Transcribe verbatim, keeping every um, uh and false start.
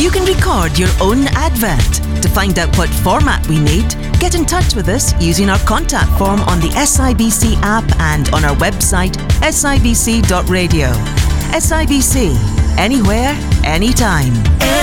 You can record your own advert. To find out what format we need, get in touch with us using our contact form on the S I B C app and on our website s i b c dot radio. S I B C. Anywhere, anytime.